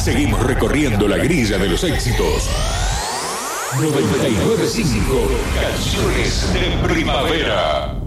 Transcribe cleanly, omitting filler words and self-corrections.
Seguimos recorriendo la grilla de los éxitos. 99.5 Canciones de Primavera.